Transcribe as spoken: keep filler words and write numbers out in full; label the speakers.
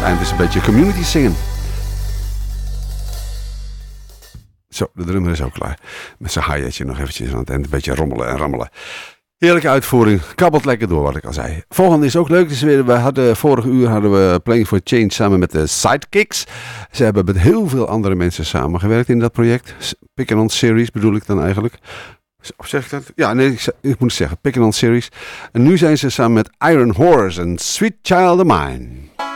Speaker 1: het eind is een beetje community zingen. Zo, de drummer is ook klaar. Met zijn hi-hatje nog eventjes aan het eind. Een beetje rommelen en rammelen. Heerlijke uitvoering. Kabbelt lekker door, wat ik al zei. Volgende is ook leuk. Dus we hadden, vorige uur hadden we Playing for Change samen met de Sidekicks. Ze hebben met heel veel andere mensen samengewerkt in dat project. Pick and On Series bedoel ik dan eigenlijk. Of zeg ik dat? Ja, nee, ik, ik moet zeggen. Pick and On Series. En nu zijn ze samen met Iron Horse en Sweet Child of Mine.